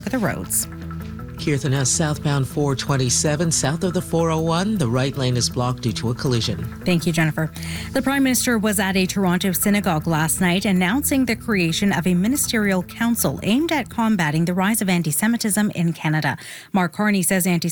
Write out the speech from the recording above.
for the roads. Kirthan has southbound 427 south of the 401. The right lane is blocked due to a collision. Thank you, Jennifer. The Prime Minister was at a Toronto synagogue last night announcing the creation of a ministerial council aimed at combating the rise of anti-Semitism in Canada. Mark Carney says